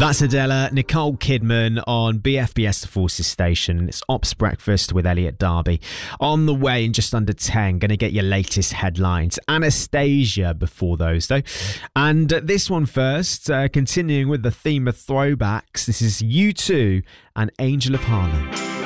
That's Adela, Nicole Kidman on BFBS The Forces Station. It's Ops Breakfast with Elliot Darby. On the way in just under 10, going to get your latest headlines. Anastasia before those, though. And this one first, continuing with the theme of throwbacks. This is U2 and Angel of Harlem.